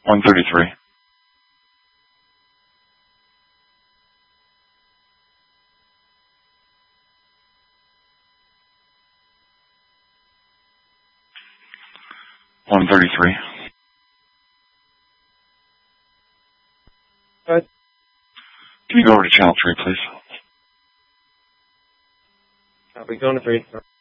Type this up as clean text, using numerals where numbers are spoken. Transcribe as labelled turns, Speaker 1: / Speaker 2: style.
Speaker 1: 133.
Speaker 2: Good.
Speaker 1: Can you go over to channel 3, please?
Speaker 2: Copy. Going to 3.